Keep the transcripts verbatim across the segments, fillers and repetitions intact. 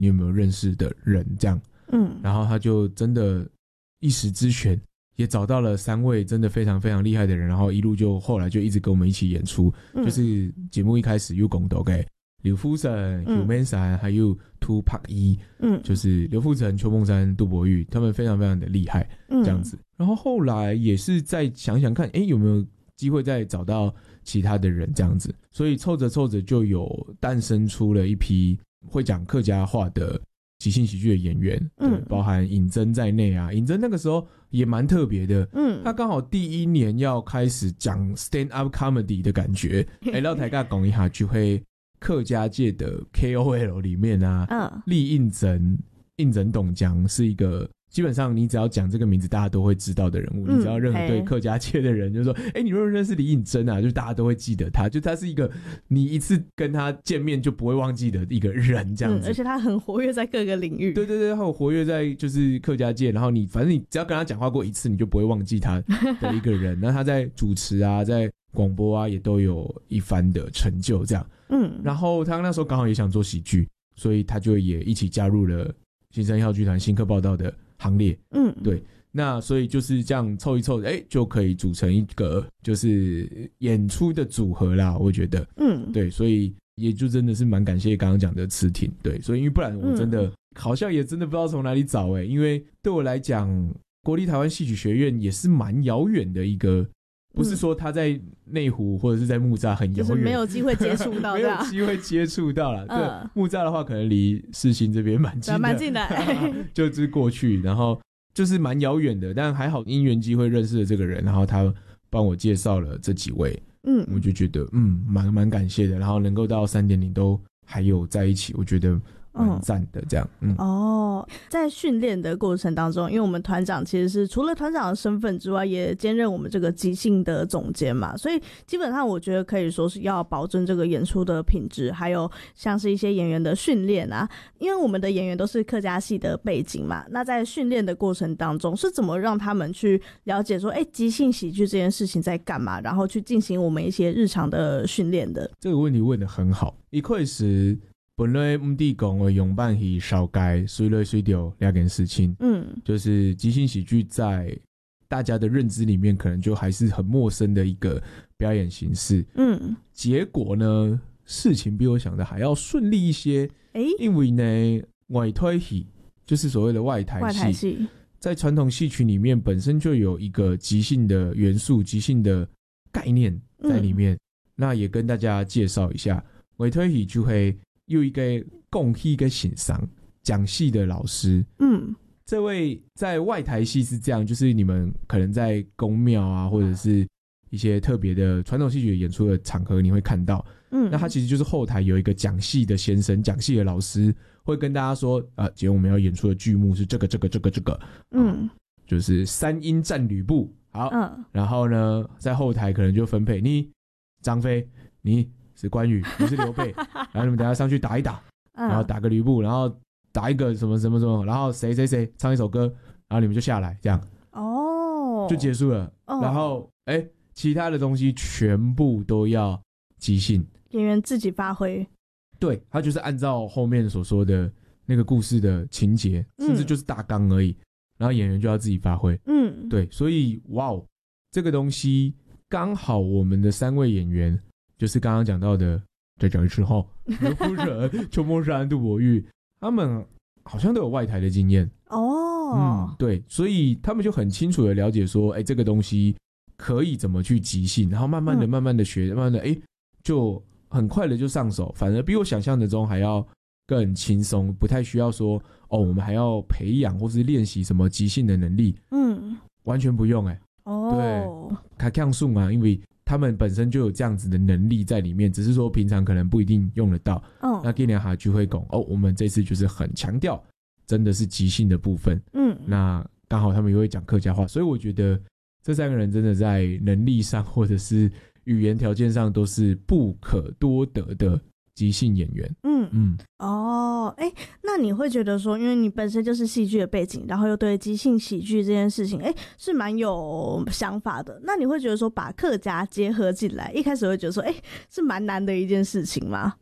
你有没有认识的人这样。 嗯， 然后他就真的一时之选也找到了三位真的非常非常厉害的人，然后一路就后来就一直跟我们一起演出。嗯、就是节目一开始有讲到给刘富城、邱梦山还有涂柏一，嗯，就是刘富城、邱梦山、杜伯玉，他们非常非常的厉害，这样子。嗯、然后后来也是再想想看，哎，有没有机会再找到其他的人这样子，所以凑着凑着就有诞生出了一批会讲客家话的即兴喜剧的演员，对，嗯、包含尹真在内啊。尹真那个时候也蛮特别的，嗯，他刚好第一年要开始讲 stand up comedy 的感觉，哎，然后台下讲一下就会客家界的 K O L 里面啊，嗯，厉应真、应真董江是一个。基本上你只要讲这个名字大家都会知道的人物，嗯、你只要任何对客家界的人就说哎、欸，你认不认识李颖珍啊，就大家都会记得他，就他是一个你一次跟他见面就不会忘记的一个人这样子。 嗯、而且他很活跃在各个领域。 对对对，他有活跃在就是客家界，然后你反正你只要跟他讲话过一次你就不会忘记他的一个人。那他在主持啊在广播啊也都有一番的成就这样。嗯，然后他那时候刚好也想做喜剧，所以他就也一起加入了新生一号剧团新客报道的行列。嗯，对，那所以就是这样凑一凑，哎，就可以组成一个就是演出的组合啦，我觉得。嗯，对，所以也就真的是蛮感谢刚刚讲的慈婷，对，所以因为不然我真的、嗯、好像也真的不知道从哪里找哎，因为对我来讲，国立台湾戏曲学院也是蛮遥远的一个。不是说他在内湖或者是在木栅很遥远， 就是没有机会接触到， 没有机会接触到了。对，嗯、木栅的话可能离世新这边蛮近的， 蛮近的， 就是过去，然后就是蛮遥远的，但还好因缘机会认识了这个人，然后他帮我介绍了这几位，嗯，我就觉得嗯蛮蛮感谢的，然后能够到三点零都还有在一起，我觉得。蛮赞的这样。嗯哦，在训练的过程当中，因为我们团长其实是除了团长的身份之外也兼任我们这个即兴的总监嘛，所以基本上我觉得可以说是要保证这个演出的品质，还有像是一些演员的训练啊，因为我们的演员都是客家系的背景嘛，那在训练的过程当中是怎么让他们去了解说哎，即兴喜剧这件事情在干嘛，然后去进行我们一些日常的训练的。 这个问题问得很好。一开始本来唔地讲的用办去烧街，随来随掉两件事情。嗯，就是即兴喜剧在大家的认知里面，可能就还是很陌生的一个表演形式。嗯，结果呢，事情比我想的还要顺利一些。欸、因为呢，外台戏就是所谓的外台戏，外台戏在传统戏曲里面本身就有一个即兴的元素、即兴的概念在里面。嗯、那也跟大家介绍一下，外台戏就会。有一个讲戏跟欣赏讲戏的老师，嗯，这位在外台戏是这样，就是你们可能在宫庙啊，或者是一些特别的传统戏曲演出的场合，你会看到，嗯，那他其实就是后台有一个讲戏的先生，讲戏的老师会跟大家说，啊，今天我们要演出的剧目是这个这个这个这个，嗯，就是三英战吕布，好，嗯，然后呢，在后台可能就分配你张飞，你。是关羽，你是刘备，然后你们等一下上去打一打，嗯、然后打个吕布，然后打一个什么什么什么，然后谁谁谁唱一首歌，然后你们就下来，这样哦，就结束了。哦、然后哎，其他的东西全部都要即兴， 演员自己发挥。 对，他就是按照后面所说的那个故事的情节，嗯、甚至就是大纲而已，然后演员就要自己发挥。嗯，对，所以哇哦，这个东西刚好我们的三位演员。就是刚刚讲到的，再讲一次后，刘夫人、邱梦山、杜伯玉，他们好像都有外台的经验哦。嗯，对，所以他们就很清楚的了解说，哎，这个东西可以怎么去即兴，然后慢慢的、嗯、慢慢的学，慢慢的，哎，就很快的就上手，反而比我想象的中还要更轻松，不太需要说哦，我们还要培养或是练习什么即兴的能力，嗯，完全不用哎、欸，哦，对，开抗数嘛，因为。他们本身就有这样子的能力在里面，只是说平常可能不一定用得到。哦，那今年哈就会讲哦，我们这次就是很强调，真的是即兴的部分。嗯，那刚好他们也会讲客家话，所以我觉得这三个人真的在能力上或者是语言条件上都是不可多得的即兴演员。嗯嗯， 哦，哎，那你会觉得说，因为你本身就是戏剧的背景，然后又对即兴喜剧这件事情，哎，是蛮有想法的。那你会觉得说，把客家结合进来，一开始会觉得说，哎，是蛮难的一件事情吗？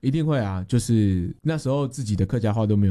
一定会啊，就是那时候自己的客家话都没